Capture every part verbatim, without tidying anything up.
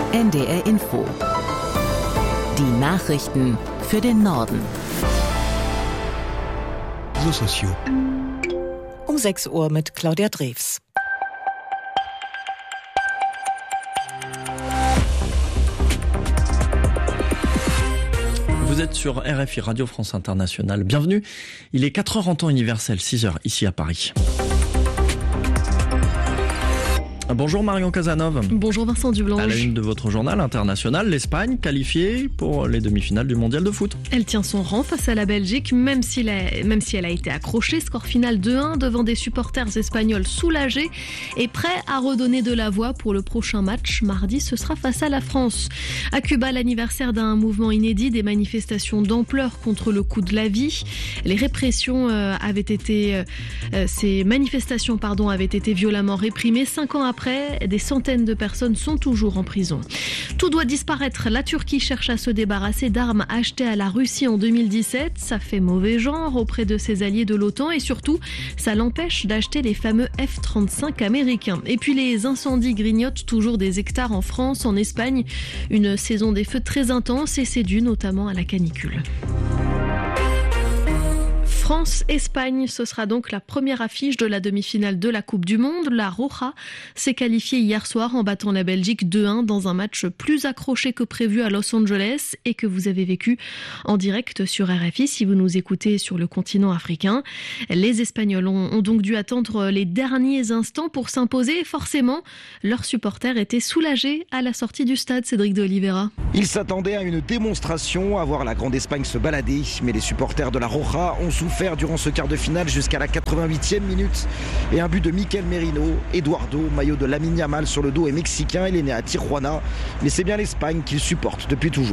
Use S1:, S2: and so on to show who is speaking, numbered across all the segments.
S1: N D R Info. Die Nachrichten für den Norden.
S2: Réseaux sociaux.
S3: Um sechs Uhr mit Claudia Drews.
S4: Vous êtes sur R F I Radio France Internationale. Bienvenue. Il est quatre heures en temps universel, six heures ici à Paris. Bonjour Marion Casanov.
S5: Bonjour Vincent Dublanche.
S4: À la une de votre journal international, l'Espagne qualifiée pour les demi-finales du mondial de foot.
S5: Elle tient son rang face à la Belgique, même si, la, même si elle a été accrochée. Score final deux un devant des supporters espagnols soulagés et prêts à redonner de la voix pour le prochain match. Mardi, ce sera face à la France. À Cuba, l'anniversaire d'un mouvement inédit, des manifestations d'ampleur contre le coût de la vie. Les répressions euh, avaient été, euh, ces manifestations pardon, avaient été violemment réprimées. Cinq ans après, Après, des centaines de personnes sont toujours en prison. Tout doit disparaître. La Turquie cherche à se débarrasser d'armes achetées à la Russie en deux mille dix-sept. Ça fait mauvais genre auprès de ses alliés de l'OTAN et surtout, ça l'empêche d'acheter les fameux F trente-cinq américains. Et puis les incendies grignotent toujours des hectares en France, en Espagne. Une saison des feux très intense et c'est dû notamment à la canicule. France-Espagne, ce sera donc la première affiche de la demi-finale de la Coupe du Monde. La Roja s'est qualifiée hier soir en battant la Belgique deux un dans un match plus accroché que prévu à Los Angeles et que vous avez vécu en direct sur R F I si vous nous écoutez sur le continent africain. Les Espagnols ont, ont donc dû attendre les derniers instants pour s'imposer. Forcément, leurs supporters étaient soulagés à la sortie du stade, Cédric de Oliveira.
S6: Ils s'attendaient à une démonstration, à voir la Grande Espagne se balader, mais les supporters de la Roja ont souffert durant ce quart de finale jusqu'à la quatre-vingt-huitième minute. Et un but de Mikel Merino, Eduardo, maillot de Lamine Yamal sur le dos est mexicain, il est né à Tijuana, mais c'est bien l'Espagne qu'il supporte depuis toujours.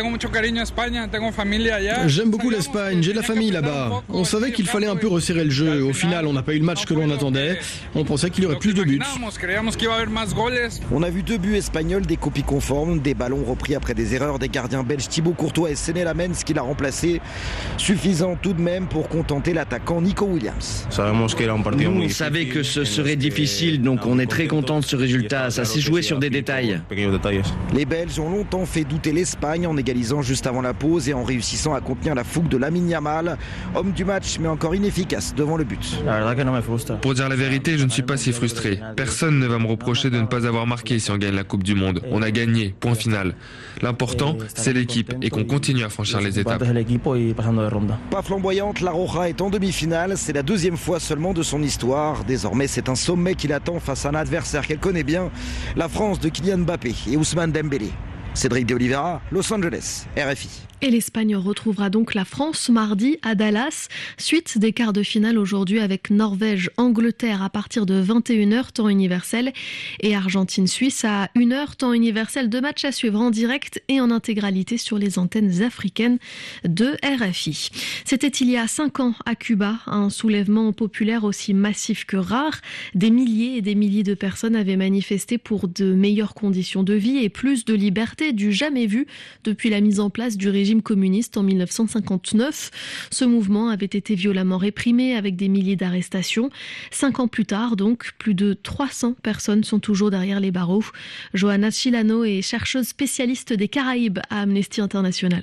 S7: J'aime beaucoup l'Espagne, j'ai de la famille là-bas. On savait qu'il fallait un peu resserrer le jeu. Au final, on n'a pas eu le match que l'on attendait. On pensait qu'il y aurait plus de buts.
S6: On a vu deux buts espagnols, des copies conformes, des ballons repris après des erreurs des gardiens belges Thibaut Courtois et Séné Lamens qui l'a remplacé. Suffisant tout de même pour contenter l'attaquant Nico Williams.
S8: Nous, on savait que ce serait difficile, donc on est très content de ce résultat. Ça s'est joué sur des détails.
S6: Les Belges ont longtemps fait douter l'Espagne en égalisant juste avant la pause et en réussissant à contenir la fougue de Lamine Yamal. Homme du match, mais encore inefficace devant le but.
S9: Pour dire la vérité, je ne suis pas si frustré. Personne ne va me reprocher de ne pas avoir marqué si on gagne la Coupe du Monde. On a gagné, point final. L'important, c'est l'équipe et qu'on continue à franchir les étapes.
S6: Pas flamboyante, la Roja est en demi-finale. C'est la deuxième fois seulement de son histoire. Désormais, c'est un sommet qui l'attend face à un adversaire qu'elle connaît bien, la France de Kylian Mbappé et Ousmane Dembélé. Cédric de Oliveira, Los Angeles, R F I.
S5: Et l'Espagne retrouvera donc la France mardi à Dallas. Suite des quarts de finale aujourd'hui avec Norvège-Angleterre à partir de vingt et une heures temps universel et Argentine-Suisse à une heure temps universel. Deux matchs à suivre en direct et en intégralité sur les antennes africaines de R F I. C'était il y a cinq ans à Cuba, un soulèvement populaire aussi massif que rare. Des milliers et des milliers de personnes avaient manifesté pour de meilleures conditions de vie et plus de liberté, du jamais vu depuis la mise en place du régime communiste en mille neuf cent cinquante-neuf. Ce mouvement avait été violemment réprimé avec des milliers d'arrestations. Cinq ans plus tard, donc, plus de trois cents personnes sont toujours derrière les barreaux. Johanna Chilano est chercheuse spécialiste des Caraïbes à Amnesty International.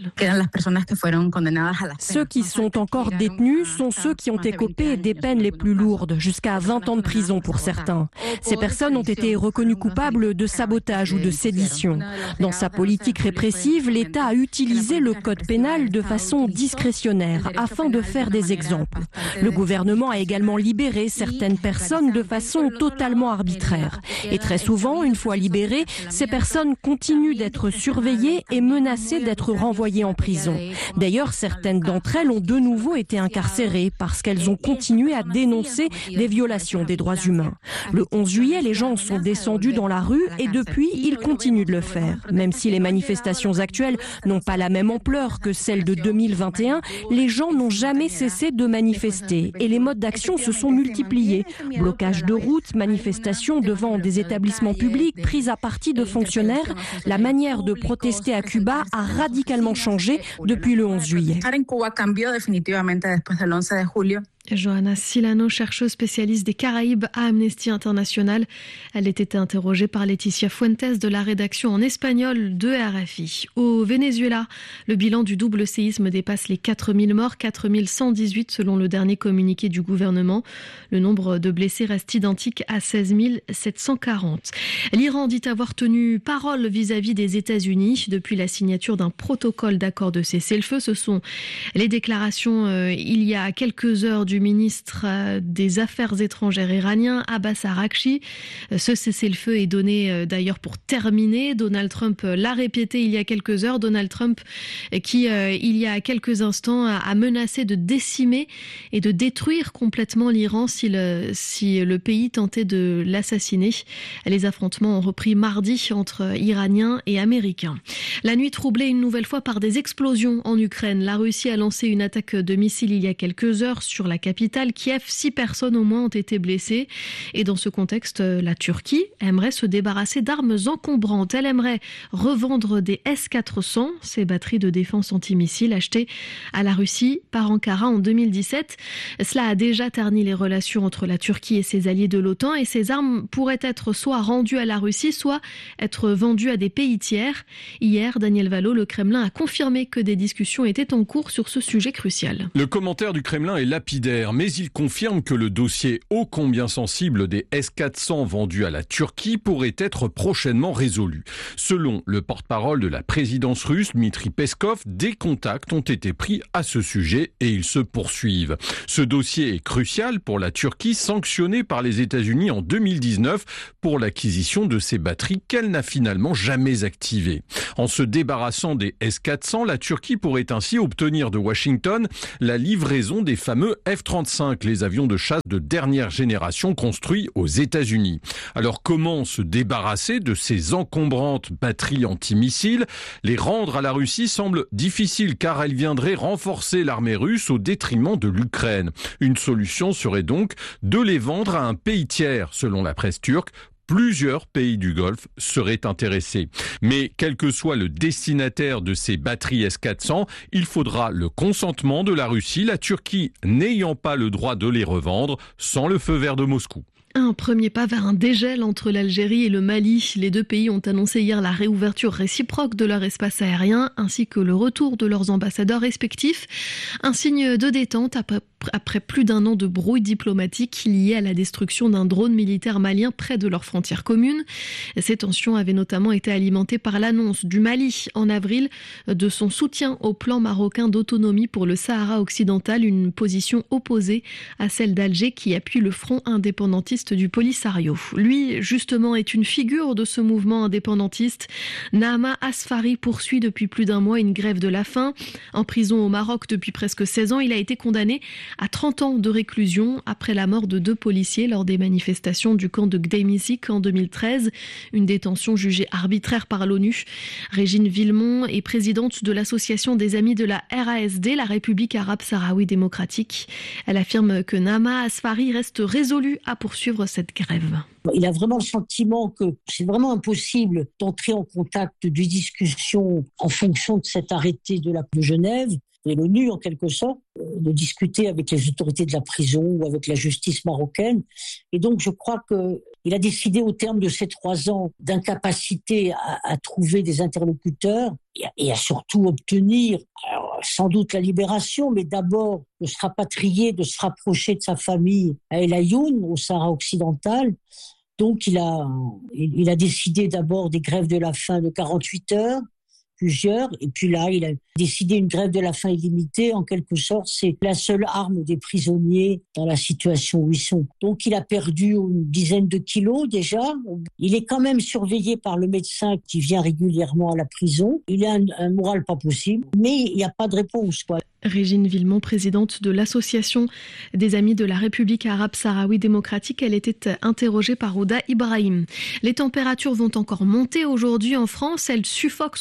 S10: Ceux qui sont encore détenus sont ceux qui ont écopé des peines les plus lourdes, jusqu'à vingt ans de prison pour certains. Ces personnes ont été reconnues coupables de sabotage ou de sédition. Dans sa politique répressive, l'État a utilisé le code pénal de façon discrétionnaire afin de faire des exemples. Le gouvernement a également libéré certaines personnes de façon totalement arbitraire. Et très souvent, une fois libérées, ces personnes continuent d'être surveillées et menacées d'être renvoyées en prison. D'ailleurs, certaines d'entre elles ont de nouveau été incarcérées parce qu'elles ont continué à dénoncer des violations des droits humains. Le onze juillet, les gens sont descendus dans la rue et depuis, ils continuent de le faire. Même si les manifestations actuelles n'ont pas la même ampleur que celle de deux mille vingt et un, les gens n'ont jamais cessé de manifester et les modes d'action se sont multipliés. Blocage de routes, manifestations devant des établissements publics, prise à partie de fonctionnaires. La manière de protester à Cuba a radicalement changé depuis le onze juillet.
S5: Johanna Silano, chercheuse spécialiste des Caraïbes à Amnesty International. Elle était interrogée par Laetitia Fuentes de la rédaction en espagnol de R F I. Au Venezuela, le bilan du double séisme dépasse les quatre mille morts, quatre mille cent dix-huit selon le dernier communiqué du gouvernement. Le nombre de blessés reste identique à seize mille sept cent quarante. L'Iran dit avoir tenu parole vis-à-vis des États-Unis depuis la signature d'un protocole d'accord de cessez-le-feu. Ce sont les déclarations euh, il y a quelques heures du ministre des Affaires étrangères iranien, Abbas Araghchi. Ce cessez-le-feu est donné d'ailleurs pour terminer. Donald Trump l'a répété il y a quelques heures. Donald Trump qui, il y a quelques instants, a menacé de décimer et de détruire complètement l'Iran si le, si le pays tentait de l'assassiner. Les affrontements ont repris mardi entre Iraniens et Américains. La nuit troublée une nouvelle fois par des explosions en Ukraine. La Russie a lancé une attaque de missiles il y a quelques heures sur la capitale Kiev. Six personnes au moins ont été blessées. Et dans ce contexte, la Turquie aimerait se débarrasser d'armes encombrantes. Elle aimerait revendre des S quatre cents, ces batteries de défense antimissiles achetées à la Russie par Ankara en deux mille dix-sept. Cela a déjà terni les relations entre la Turquie et ses alliés de l'OTAN et ces armes pourraient être soit rendues à la Russie, soit être vendues à des pays tiers. Hier, Daniel Valo, le Kremlin a confirmé que des discussions étaient en cours sur ce sujet crucial.
S2: Le commentaire du Kremlin est lapidaire, mais il confirme que le dossier ô combien sensible des S quatre cents vendus à la Turquie pourrait être prochainement résolu. Selon le porte-parole de la présidence russe, Dmitri Peskov, des contacts ont été pris à ce sujet et ils se poursuivent. Ce dossier est crucial pour la Turquie, sanctionnée par les États-Unis en deux mille dix-neuf pour l'acquisition de ces batteries qu'elle n'a finalement jamais activées. En se débarrassant des S quatre cents, la Turquie pourrait ainsi obtenir de Washington la livraison des fameux F trente-cinq, les avions de chasse de dernière génération construits aux États-Unis. Alors comment se débarrasser de ces encombrantes batteries antimissiles ? Les rendre à la Russie semble difficile car elles viendraient renforcer l'armée russe au détriment de l'Ukraine. Une solution serait donc de les vendre à un pays tiers, selon la presse turque. Plusieurs pays du Golfe seraient intéressés. Mais quel que soit le destinataire de ces batteries S quatre cents, il faudra le consentement de la Russie, la Turquie n'ayant pas le droit de les revendre sans le feu vert de Moscou.
S5: Un premier pas vers un dégel entre l'Algérie et le Mali. Les deux pays ont annoncé hier la réouverture réciproque de leur espace aérien ainsi que le retour de leurs ambassadeurs respectifs. Un signe de détente après, après plus d'un an de brouille diplomatique lié à la destruction d'un drone militaire malien près de leurs frontières communes. Ces tensions avaient notamment été alimentées par l'annonce du Mali en avril de son soutien au plan marocain d'autonomie pour le Sahara occidental, une position opposée à celle d'Alger qui appuie le front indépendantiste du Polisario. Lui, justement, est une figure de ce mouvement indépendantiste. Nahama Asfari poursuit depuis plus d'un mois une grève de la faim. En prison au Maroc depuis presque seize ans, il a été condamné à trente ans de réclusion après la mort de deux policiers lors des manifestations du camp de Gdeimzik en deux mille treize. Une détention jugée arbitraire par l'ONU. Régine Villemont est présidente de l'association des amis de la R A S D, la République arabe sahraoui démocratique. Elle affirme que Nahama Asfari reste résolu à poursuivre cette grève.
S11: Il a vraiment le sentiment que c'est vraiment impossible d'entrer en contact, de discussion en fonction de cet arrêté de la de Genève, de l'ONU en quelque sorte, de discuter avec les autorités de la prison ou avec la justice marocaine. Et donc je crois qu'il a décidé au terme de ces trois ans d'incapacité à, à trouver des interlocuteurs et à, et à surtout obtenir alors, sans doute la libération, mais d'abord de se rapatrier, de se rapprocher de sa famille à El Ayoun, au Sahara occidental. Donc il a, il a décidé d'abord des grèves de la faim de quarante-huit heures, plusieurs, et puis là, il a décidé une grève de la faim illimitée. En quelque sorte, c'est la seule arme des prisonniers dans la situation où ils sont. Donc, il a perdu une dizaine de kilos déjà. Il est quand même surveillé par le médecin qui vient régulièrement à la prison. Il a un, un moral pas possible, mais il n'y a pas de réponse, quoi.
S5: Régine Villemont, présidente de l'association des amis de la République arabe sahraoui démocratique, elle était interrogée par Ouda Ibrahim. Les températures vont encore monter aujourd'hui en France. Elles suffoquent sous une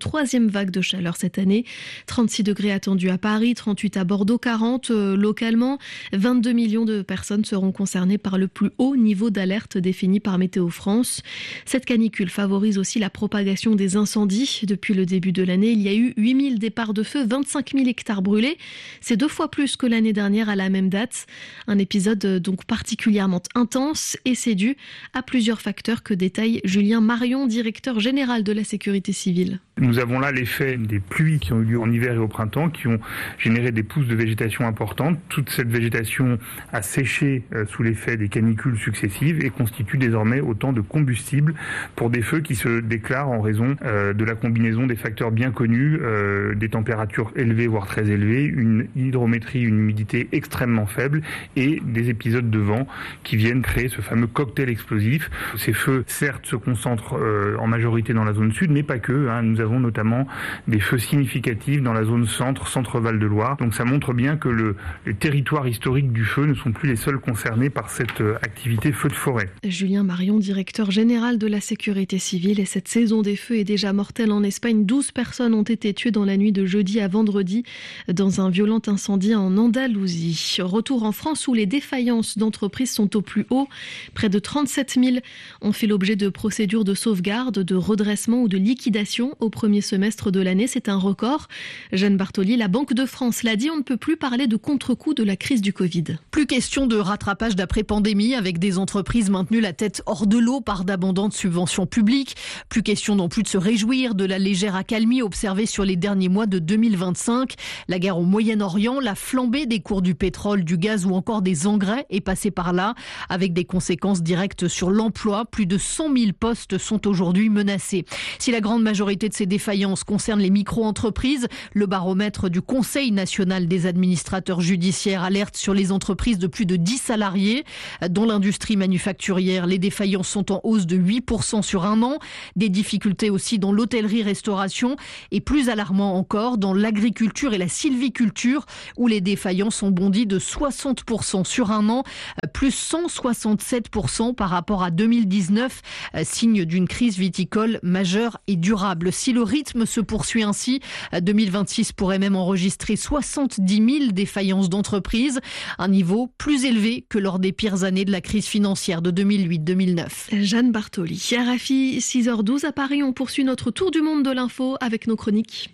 S5: troisième vague de chaleur cette année. trente-six degrés attendus à Paris, trente-huit à Bordeaux, quarante euh, localement. vingt-deux millions de personnes seront concernées par le plus haut niveau d'alerte défini par Météo France. Cette canicule favorise aussi la propagation des incendies. Depuis le début de l'année, il y a eu huit mille départs de feu, vingt-cinq mille hectares brûlés. C'est deux fois plus que l'année dernière à la même date. Un épisode donc particulièrement intense et c'est dû à plusieurs facteurs que détaille Julien Marion, directeur général de la sécurité civile.
S12: Nous avons là l'effet des pluies qui ont eu lieu en hiver et au printemps, qui ont généré des pousses de végétation importantes. Toute cette végétation a séché sous l'effet des canicules successives et constitue désormais autant de combustible pour des feux qui se déclarent en raison euh, de la combinaison des facteurs bien connus, euh, des températures élevées voire très élevées, une hydrométrie, une humidité extrêmement faible et des épisodes de vent qui viennent créer ce fameux cocktail explosif. Ces feux, certes, se concentrent euh, en majorité dans la zone sud, mais pas que. Hein. Nous avons notamment des feux significatifs dans la zone centre, centre-Val de Loire. Donc ça montre bien que le, les territoires historiques du feu ne sont plus les seuls concernés par cette euh, activité feu de forêt.
S5: Julien Marion, directeur général de la sécurité civile. Et cette saison des feux est déjà mortelle en Espagne. douze personnes ont été tuées dans la nuit de jeudi à vendredi dans un violent incendie en Andalousie. Retour en France où les défaillances d'entreprises sont au plus haut. Près de trente-sept mille ont fait l'objet de procédures de sauvegarde, de redressement ou de liquidation au premier semestre de l'année. C'est un record. Jeanne Bartoli, la Banque de France l'a dit, on ne peut plus parler de contre-coup de la crise du Covid.
S13: Plus question de rattrapage d'après-pandémie avec des entreprises maintenues la tête hors de l'eau par d'abondantes subventions publiques. Plus question non plus de se réjouir de la légère accalmie observée sur les derniers mois de deux mille vingt-cinq. La guerre au Moyen-Orient, la flambée des cours du pétrole, du gaz ou encore des engrais est passée par là, avec des conséquences directes sur l'emploi. Plus de cent mille postes sont aujourd'hui menacés. Si la grande majorité de ces défaillances concernent les micro-entreprises, le baromètre du Conseil national des administrateurs judiciaires alerte sur les entreprises de plus de dix salariés. Dans l'industrie manufacturière, les défaillances sont en hausse de huit pour cent sur un an. Des difficultés aussi dans l'hôtellerie-restauration et plus alarmant encore dans l'agriculture et la sylviculture où les défaillances ont bondi de soixante pour cent sur un an, plus cent soixante-sept pour cent par rapport à deux mille dix-neuf, signe d'une crise viticole majeure et durable. Si le rythme se poursuit ainsi, deux mille vingt-six pourrait même enregistrer soixante-dix mille défaillances d'entreprises, un niveau plus élevé que lors des pires années de la crise financière de deux mille huit deux mille neuf.
S5: Jeanne Bartoli, R F I, six heures douze à Paris, on poursuit notre tour du monde de l'info avec nos chroniques.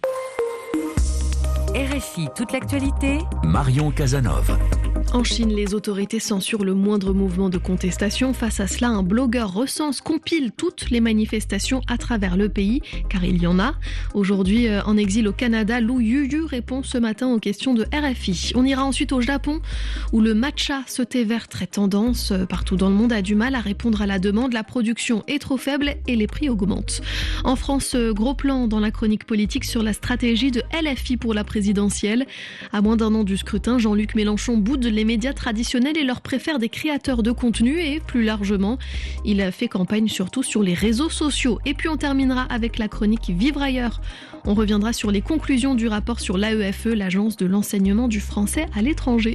S1: R F I, toute l'actualité.
S14: Marion Casanov.
S5: En Chine, les autorités censurent le moindre mouvement de contestation. Face à cela, un blogueur recense, compile toutes les manifestations à travers le pays, car il y en a. Aujourd'hui, en exil au Canada, Lou Yuyu répond ce matin aux questions de R F I. On ira ensuite au Japon, où le matcha, ce thé vert très tendance partout dans le monde, a du mal à répondre à la demande. La production est trop faible et les prix augmentent. En France, gros plan dans la chronique politique sur la stratégie de L F I pour la présidentielle. À moins d'un an du scrutin, Jean-Luc Mélenchon boude les médias traditionnels et leur préfère des créateurs de contenu et plus largement, il a fait campagne surtout sur les réseaux sociaux. Et puis on terminera avec la chronique Vivre ailleurs. On reviendra sur les conclusions du rapport sur l'A E F E, l'agence de l'enseignement du français à l'étranger.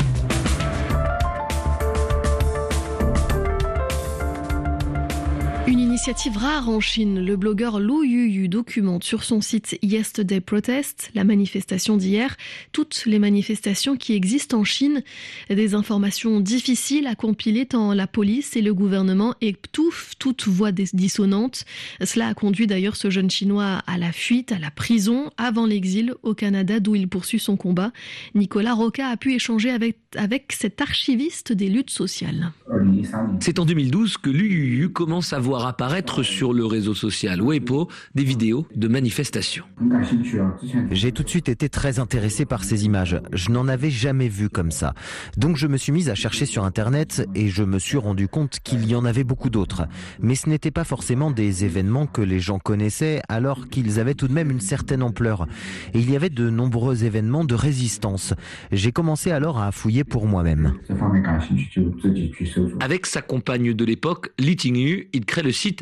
S5: Une initiative rare en Chine. Le blogueur Lou Yuyu documente sur son site Yesterday Protest, la manifestation d'hier, toutes les manifestations qui existent en Chine. Des informations difficiles à compiler tant la police et le gouvernement étouffent toute voix dissonante. Cela a conduit d'ailleurs ce jeune Chinois à la fuite, à la prison, avant l'exil au Canada d'où il poursuit son combat. Nicolas Roca a pu échanger avec, avec cet archiviste des luttes sociales.
S15: C'est en deux mille douze que Lou Yuyu commence à voir apparaître sur le réseau social Weibo des vidéos de manifestations.
S16: J'ai tout de suite été très intéressé par ces images. Je n'en avais jamais vu comme ça. Donc je me suis mise à chercher sur Internet et je me suis rendu compte qu'il y en avait beaucoup d'autres. Mais ce n'étaient pas forcément des événements que les gens connaissaient alors qu'ils avaient tout de même une certaine ampleur. Et il y avait de nombreux événements de résistance. J'ai commencé alors à fouiller pour moi-même.
S15: Avec sa compagne de l'époque, Li Tingyu, il crée le site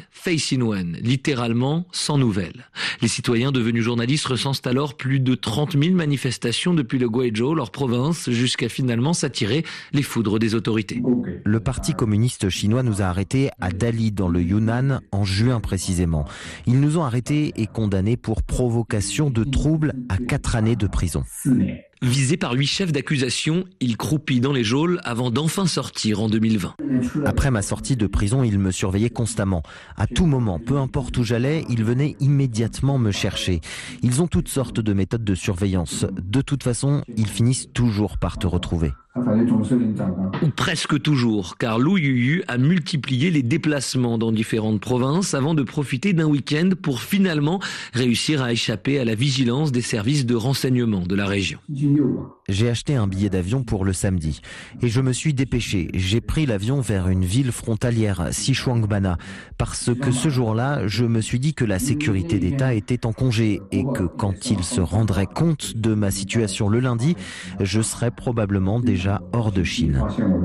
S15: Face in One, littéralement sans nouvelles. Les citoyens devenus journalistes recensent alors plus de trente mille manifestations depuis le Guizhou, leur province, jusqu'à finalement s'attirer les foudres des autorités.
S16: Le Parti communiste chinois nous a arrêtés à Dali, dans le Yunnan, en juin précisément. Ils nous ont arrêtés et condamnés pour provocation de troubles à quatre années de prison.
S15: Visé par huit chefs d'accusation, il croupit dans les geôles avant d'enfin sortir en deux mille vingt.
S16: Après ma sortie de prison, ils me surveillaient constamment. À tout moment, peu importe où j'allais, ils venaient immédiatement me chercher. Ils ont toutes sortes de méthodes de surveillance. De toute façon, ils finissent toujours par te retrouver.
S15: Ou presque toujours, car Lu Yuyu a multiplié les déplacements dans différentes provinces avant de profiter d'un week-end pour finalement réussir à échapper à la vigilance des services de renseignement de la région.
S16: J'ai acheté un billet d'avion pour le samedi et je me suis dépêché. J'ai pris l'avion vers une ville frontalière, Xishuangbanna, parce que ce jour-là, je me suis dit que la sécurité d'État était en congé et que quand ils se rendraient compte de ma situation le lundi, je serais probablement déjà hors de Chine.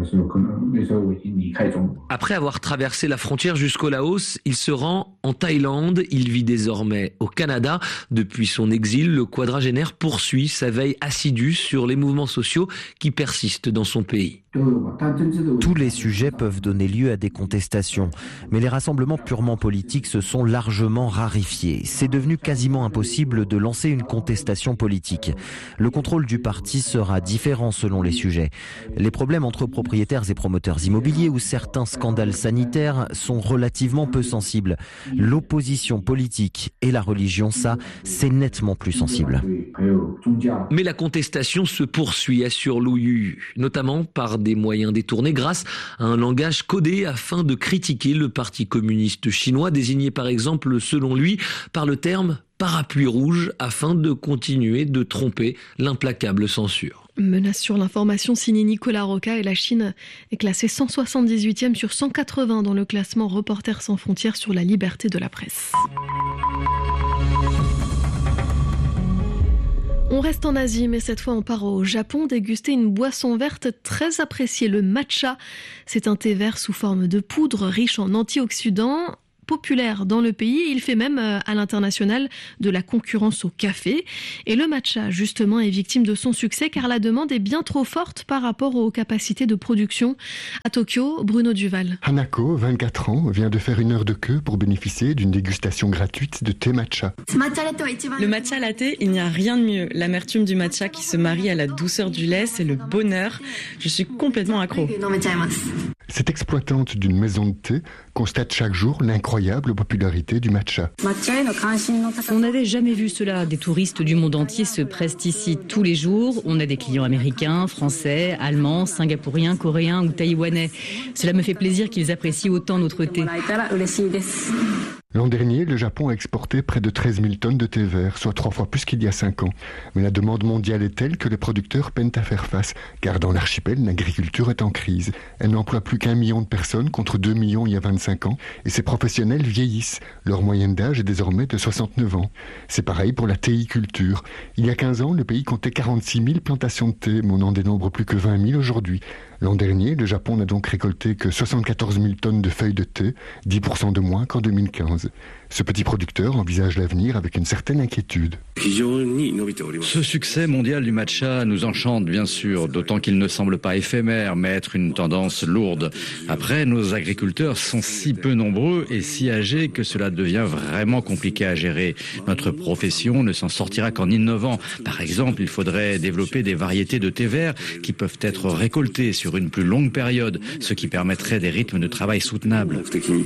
S15: Après avoir traversé la frontière jusqu'au Laos, il se rend en Thaïlande. Il vit désormais au Canada. Depuis son exil, le quadragénaire poursuit sa veille assidue sur les mouvements sociaux qui persistent dans son pays.
S16: Tous les sujets peuvent donner lieu à des contestations, mais les rassemblements purement politiques se sont largement rarifiés. C'est devenu quasiment impossible de lancer une contestation politique. Le contrôle du parti sera différent selon les sujets. Les problèmes entre propriétaires et promoteurs immobiliers ou certains scandales sanitaires sont relativement peu sensibles. L'opposition politique et la religion, ça, c'est nettement plus sensible.
S15: Mais la contestation se poursuit, assure Lu Yuyu, notamment par des moyens détournés grâce à un langage codé afin de critiquer le Parti communiste chinois, désigné par exemple, selon lui, par le terme parapluie rouge afin de continuer de tromper l'implacable censure.
S5: Menace sur l'information signée Nicolas Roca, et la Chine est classée cent soixante-dix-huitième sur cent quatre-vingts dans le classement Reporters sans frontières sur la liberté de la presse. On reste en Asie, mais cette fois on part au Japon déguster une boisson verte très appréciée, le matcha. C'est un thé vert sous forme de poudre riche en antioxydants, populaire dans le pays. Il fait même à l'international de la concurrence au café. Et le matcha, justement, est victime de son succès car la demande est bien trop forte par rapport aux capacités de production. À Tokyo, Bruno Duval.
S14: Hanako, vingt-quatre ans, vient de faire une heure de queue pour bénéficier d'une dégustation gratuite de thé matcha.
S17: Le matcha latte, il n'y a rien de mieux. L'amertume du matcha qui se marie à la douceur du lait, c'est le bonheur. Je suis complètement accro.
S14: Cette exploitante d'une maison de thé constate chaque jour l'incroyable popularité du matcha.
S18: On n'avait jamais vu cela. Des touristes du monde entier se pressent ici tous les jours. On a des clients américains, français, allemands, singapouriens, coréens ou taïwanais. Cela me fait plaisir qu'ils apprécient autant notre thé.
S14: L'an dernier, le Japon a exporté près de treize mille tonnes de thé vert, soit trois fois plus qu'il y a cinq ans. Mais la demande mondiale est telle que les producteurs peinent à faire face, car dans l'archipel, l'agriculture est en crise. Elle n'emploie plus qu'un million de personnes contre deux millions il y a vingt-cinq ans, et ces professionnels vieillissent. Leur moyenne d'âge est désormais de soixante-neuf ans. C'est pareil pour la théiculture. Il y a quinze ans, le pays comptait quarante-six mille plantations de thé, mais on n'en dénombre plus que vingt mille aujourd'hui. L'an dernier, le Japon n'a donc récolté que soixante-quatorze mille tonnes de feuilles de thé, dix pour cent de moins qu'en deux mille quinze. Ce petit producteur envisage l'avenir avec une certaine inquiétude.
S19: Ce succès mondial du matcha nous enchante bien sûr, d'autant qu'il ne semble pas éphémère, mais être une tendance lourde. Après, nos agriculteurs sont si peu nombreux et si âgés que cela devient vraiment compliqué à gérer. Notre profession ne s'en sortira qu'en innovant. Par exemple, il faudrait développer des variétés de thé vert qui peuvent être récoltées sur une plus longue période, ce qui permettrait des rythmes de travail soutenables.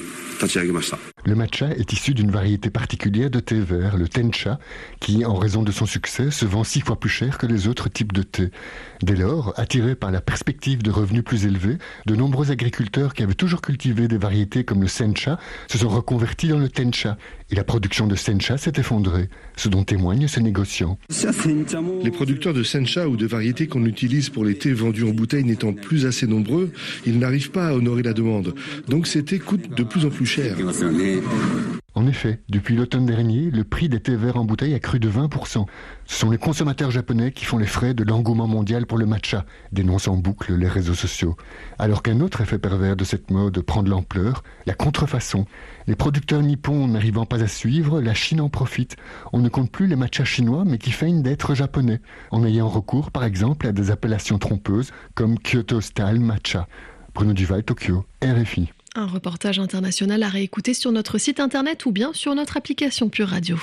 S14: Le matcha est issu d'une variété particulière de thé vert, le tencha, qui, en raison de son succès, se vend six fois plus cher que les autres types de thé. Dès lors, attirés par la perspective de revenus plus élevés, de nombreux agriculteurs qui avaient toujours cultivé des variétés comme le sencha se sont reconvertis dans le tencha, et la production de sencha s'est effondrée, ce dont témoignent ces négociants.
S20: Les producteurs de sencha ou de variétés qu'on utilise pour les thés vendus en bouteille n'étant plus assez nombreux, ils n'arrivent pas à honorer la demande. Donc ces thés coûtent de plus en plus cher.
S14: En effet, depuis l'automne dernier, le prix des thés verts en bouteille a cru de vingt pour cent. Ce sont les consommateurs japonais qui font les frais de l'engouement mondial pour le matcha, dénoncent en boucle les réseaux sociaux. Alors qu'un autre effet pervers de cette mode prend de l'ampleur, la contrefaçon. Les producteurs nippons n'arrivant pas à suivre, la Chine en profite. On ne compte plus les matchas chinois, mais qui feignent d'être japonais, en ayant recours par exemple à des appellations trompeuses comme Kyoto Style Matcha. Bruno Duval, Tokyo, R F I.
S5: Un reportage international à réécouter sur notre site internet ou bien sur notre application Pure Radio.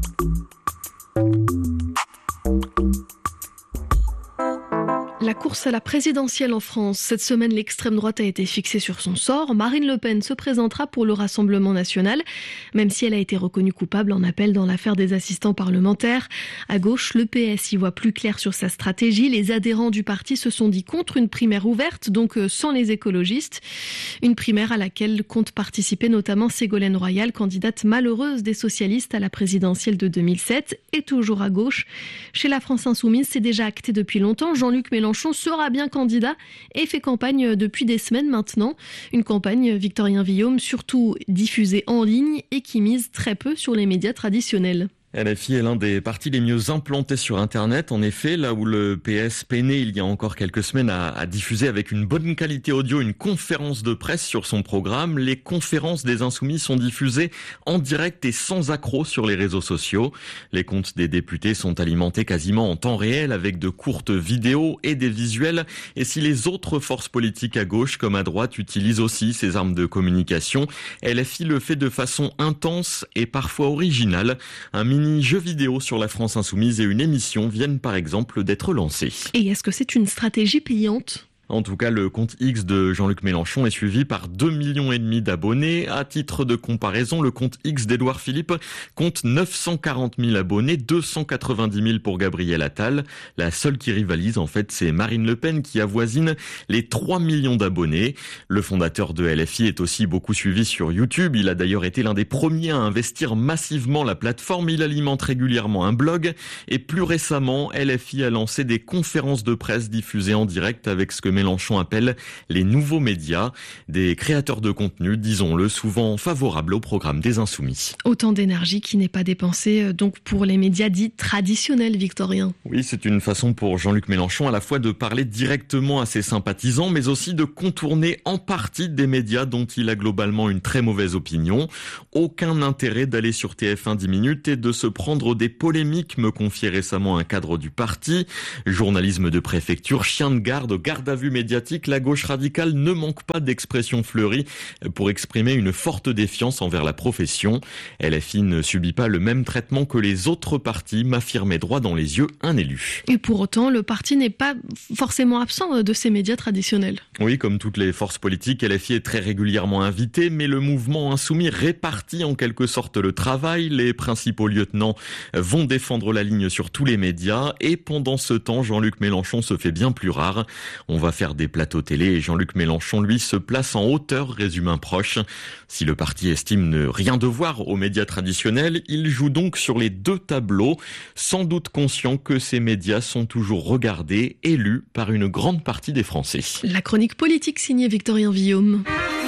S5: La course à la présidentielle en France. Cette semaine, l'extrême droite a été fixée sur son sort. Marine Le Pen se présentera pour le Rassemblement national, même si elle a été reconnue coupable en appel dans l'affaire des assistants parlementaires. À gauche, le P S y voit plus clair sur sa stratégie. Les adhérents du parti se sont dit contre une primaire ouverte, donc sans les écologistes. Une primaire à laquelle compte participer notamment Ségolène Royal, candidate malheureuse des socialistes à la présidentielle de deux mille sept. Et toujours à gauche, chez la France Insoumise, c'est déjà acté depuis longtemps. Jean-Luc Mélenchon sera bien candidat et fait campagne depuis des semaines maintenant. Une campagne, Victorien Villaume, surtout diffusée en ligne et qui mise très peu sur les médias traditionnels.
S21: L F I est l'un des partis les mieux implantés sur Internet. En effet, là où le P S peinait il y a encore quelques semaines à, à diffuser avec une bonne qualité audio une conférence de presse sur son programme, les conférences des Insoumis sont diffusées en direct et sans accroc sur les réseaux sociaux. Les comptes des députés sont alimentés quasiment en temps réel avec de courtes vidéos et des visuels. Et si les autres forces politiques à gauche comme à droite utilisent aussi ces armes de communication, L F I le fait de façon intense et parfois originale. Un mini-jeu vidéo sur la France Insoumise et une émission viennent par exemple d'être lancés.
S5: Et est-ce que c'est une stratégie payante ?
S21: En tout cas, le compte X de Jean-Luc Mélenchon est suivi par deux millions et demi d'abonnés. À titre de comparaison, le compte X d'Édouard Philippe compte neuf cent quarante mille abonnés, deux cent quatre-vingt-dix mille pour Gabriel Attal. La seule qui rivalise, en fait, c'est Marine Le Pen qui avoisine les trois millions d'abonnés. Le fondateur de L F I est aussi beaucoup suivi sur YouTube. Il a d'ailleurs été l'un des premiers à investir massivement la plateforme. Il alimente régulièrement un blog. Et plus récemment, L F I a lancé des conférences de presse diffusées en direct avec ce que Mélenchon appelle les nouveaux médias, des créateurs de contenu, disons-le, souvent favorables au programme des Insoumis.
S5: Autant d'énergie qui n'est pas dépensée donc pour les médias dits traditionnels, Victorien.
S21: Oui, c'est une façon pour Jean-Luc Mélenchon à la fois de parler directement à ses sympathisants, mais aussi de contourner en partie des médias dont il a globalement une très mauvaise opinion. Aucun intérêt d'aller sur T F un dix minutes et de se prendre des polémiques, me confiait récemment un cadre du parti. Journalisme de préfecture, chien de garde, garde à vue médiatique, la gauche radicale ne manque pas d'expressions fleuries pour exprimer une forte défiance envers la profession. L F I ne subit pas le même traitement que les autres partis, m'affirmait droit dans les yeux un élu.
S5: Et pour autant, le parti n'est pas forcément absent de ces médias traditionnels.
S21: Oui, comme toutes les forces politiques, L F I est très régulièrement invité, mais le mouvement insoumis répartit en quelque sorte le travail. Les principaux lieutenants vont défendre la ligne sur tous les médias et pendant ce temps, Jean-Luc Mélenchon se fait bien plus rare. On va faire des plateaux télé et Jean-Luc Mélenchon, lui, se place en hauteur, résume un proche. Si le parti estime ne rien devoir aux médias traditionnels, il joue donc sur les deux tableaux, sans doute conscient que ces médias sont toujours regardés et lus par une grande partie des Français.
S5: La chronique politique signée Victorien Villaume.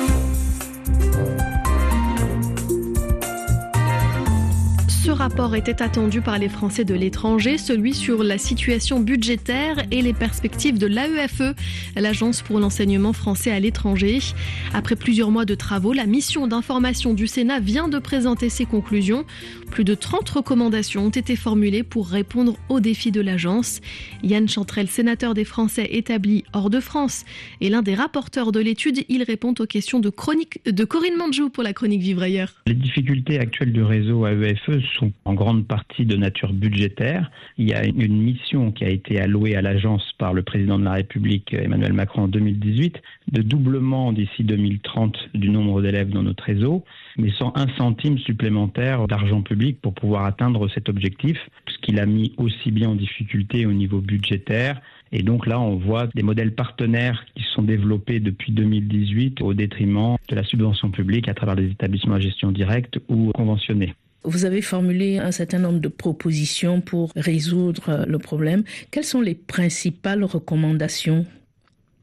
S5: Ce rapport était attendu par les Français de l'étranger, celui sur la situation budgétaire et les perspectives de l'A E F E, l'Agence pour l'enseignement français à l'étranger. Après plusieurs mois de travaux, la mission d'information du Sénat vient de présenter ses conclusions. Plus de trente recommandations ont été formulées pour répondre aux défis de l'agence. Yann Chantrel, sénateur des Français établis hors de France, est l'un des rapporteurs de l'étude. Il répond aux questions de, chronique, de Corinne Manjou pour la chronique Vivre ailleurs.
S22: Les difficultés actuelles du réseau A E F E sont en grande partie de nature budgétaire. Il y a une mission qui a été allouée à l'agence par le président de la République Emmanuel Macron en deux mille dix-huit, de doublement d'ici deux mille trente du nombre d'élèves dans notre réseau, mais sans un centime supplémentaire d'argent public pour pouvoir atteindre cet objectif, ce qui l'a mis aussi bien en difficulté au niveau budgétaire. Et donc là, on voit des modèles partenaires qui sont développés depuis deux mille dix-huit au détriment de la subvention publique à travers les établissements à gestion directe ou conventionnés.
S23: Vous avez formulé un certain nombre de propositions pour résoudre le problème. Quelles sont les principales recommandations ?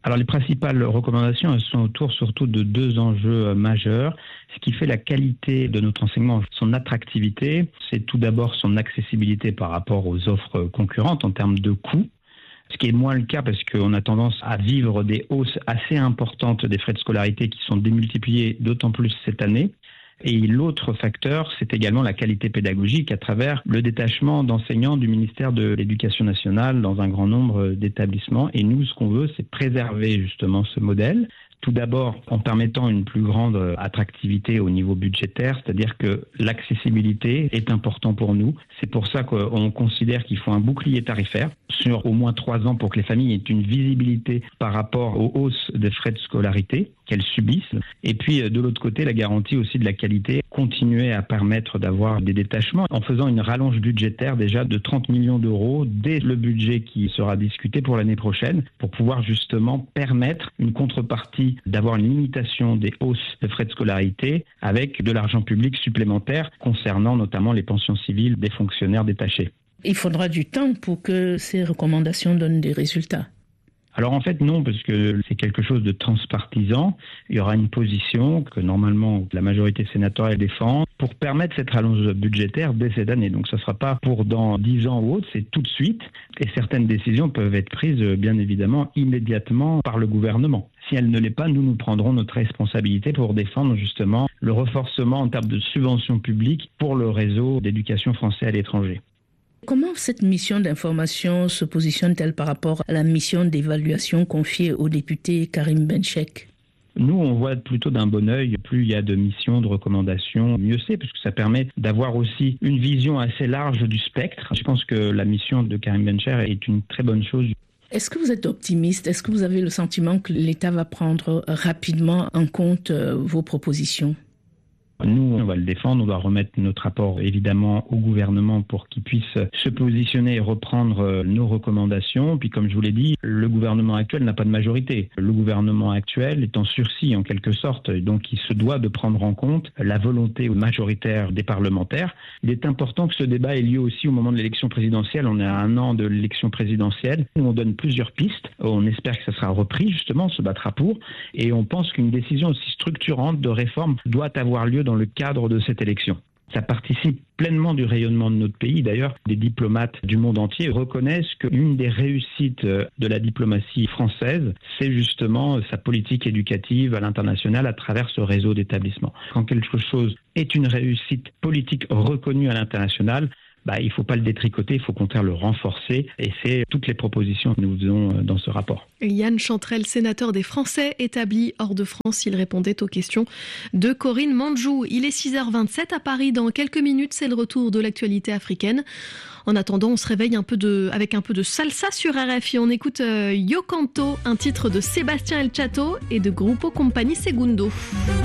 S22: Alors les principales recommandations, elles sont autour surtout de deux enjeux majeurs. Ce qui fait la qualité de notre enseignement, son attractivité, c'est tout d'abord son accessibilité par rapport aux offres concurrentes en termes de coûts. Ce qui est moins le cas parce qu'on a tendance à vivre des hausses assez importantes des frais de scolarité qui sont démultipliés d'autant plus cette année. Et l'autre facteur, c'est également la qualité pédagogique à travers le détachement d'enseignants du ministère de l'Éducation nationale dans un grand nombre d'établissements. Et nous, ce qu'on veut, c'est préserver justement ce modèle. Tout d'abord, en permettant une plus grande attractivité au niveau budgétaire, c'est-à-dire que l'accessibilité est important pour nous. C'est pour ça qu'on considère qu'il faut un bouclier tarifaire sur au moins trois ans pour que les familles aient une visibilité par rapport aux hausses des frais de scolarité qu'elles subissent. Et puis, de l'autre côté, la garantie aussi de la qualité, continuer à permettre d'avoir des détachements en faisant une rallonge budgétaire déjà de trente millions d'euros dès le budget qui sera discuté pour l'année prochaine pour pouvoir justement permettre une contrepartie d'avoir une limitation des hausses de frais de scolarité avec de l'argent public supplémentaire concernant notamment les pensions civiles des fonctionnaires détachés.
S23: Il faudra du temps pour que ces recommandations donnent des résultats.
S22: Alors en fait non, parce que c'est quelque chose de transpartisan. Il y aura une position que normalement la majorité sénatoriale défend pour permettre cette rallonge budgétaire dès cette année. Donc ça ne sera pas pour dans dix ans ou autre, c'est tout de suite. Et certaines décisions peuvent être prises bien évidemment immédiatement par le gouvernement. Si elle ne l'est pas, nous nous prendrons notre responsabilité pour défendre justement le renforcement en termes de subventions publiques pour le réseau d'éducation français à l'étranger.
S23: Comment cette mission d'information se positionne-t-elle par rapport à la mission d'évaluation confiée au député Karim Benchek ?
S22: Nous, on voit plutôt d'un bon œil, plus il y a de missions, de recommandations, mieux c'est, parce que ça permet d'avoir aussi une vision assez large du spectre. Je pense que la mission de Karim Benchek est une très bonne chose.
S23: Est-ce que vous êtes optimiste ? Est-ce que vous avez le sentiment que l'État va prendre rapidement en compte vos propositions ?
S22: Nous, on va le défendre, on va remettre notre rapport évidemment au gouvernement pour qu'il puisse se positionner et reprendre nos recommandations. Puis comme je vous l'ai dit, le gouvernement actuel n'a pas de majorité. Le gouvernement actuel est en sursis en quelque sorte, donc il se doit de prendre en compte la volonté majoritaire des parlementaires. Il est important que ce débat ait lieu aussi au moment de l'élection présidentielle. On est à un an de l'élection présidentielle. Nous, on donne plusieurs pistes. On espère que ça sera repris justement, on se battra pour. Et on pense qu'une décision aussi structurante de réforme doit avoir lieu dans le cadre de cette élection. Ça participe pleinement du rayonnement de notre pays. D'ailleurs, des diplomates du monde entier reconnaissent qu'une des réussites de la diplomatie française, c'est justement sa politique éducative à l'international à travers ce réseau d'établissements. Quand quelque chose est une réussite politique reconnue à l'international, bah, il ne faut pas le détricoter, il faut au contraire le renforcer. Et c'est toutes les propositions que nous faisons dans ce rapport.
S5: Yann Chantrel, sénateur des Français établis hors de France, il répondait aux questions de Corinne Mandjou. Il est six heures vingt-sept à Paris. Dans quelques minutes, c'est le retour de l'actualité africaine. En attendant, on se réveille un peu de, avec un peu de salsa sur R F I. On écoute euh, Yo Canto, un titre de Sébastien El Chato et de Grupo Compagnie Segundo.